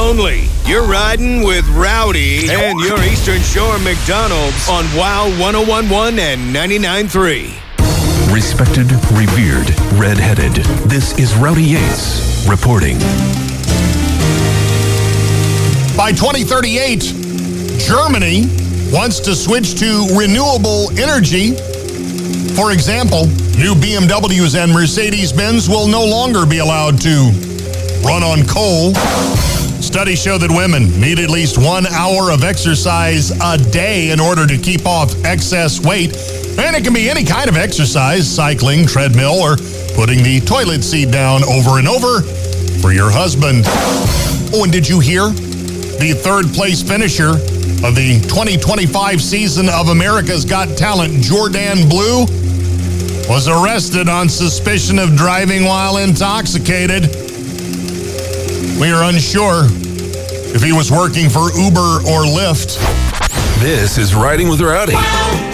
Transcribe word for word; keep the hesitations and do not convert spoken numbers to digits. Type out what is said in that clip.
only. You're riding with Rowdy and your Eastern Shore McDonald's on WOW one oh one point one and ninety-nine point three. Respected, revered, red-headed. This is Rowdy Yates reporting. By twenty thirty-eight, Germany wants to switch to renewable energy. For example, new B M Ws and Mercedes-Benz will no longer be allowed to run on coal. Studies show that women need at least one hour of exercise a day in order to keep off excess weight. And it can be any kind of exercise, cycling, treadmill, or putting the toilet seat down over and over for your husband. Oh, and did you hear? The third place finisher of the twenty twenty-five season of America's Got Talent, Jordan Blue, was arrested on suspicion of driving while intoxicated. We are unsure if he was working for Uber or Lyft. This is Riding with Rowdy.